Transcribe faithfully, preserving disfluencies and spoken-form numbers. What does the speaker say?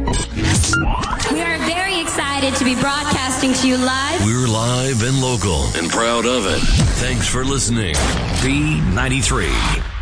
We are very excited to be broadcasting to you live. We're live and local and proud of it. Thanks for listening. B ninety-three.